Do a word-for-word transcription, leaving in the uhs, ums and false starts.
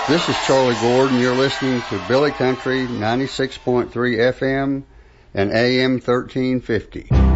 This is Charlie Gordon. You're listening to Billy Country ninety-six point three F M and A M thirteen fifty.